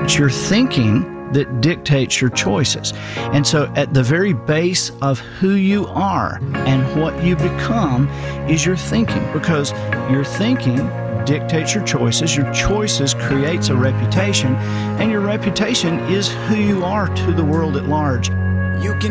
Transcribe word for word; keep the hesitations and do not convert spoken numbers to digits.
It's your thinking that dictates your choices. And so at the very base of who you are and what you become is your thinking, because your thinking dictates your choices, your choices creates a reputation, and your reputation is who you are to the world at large. You can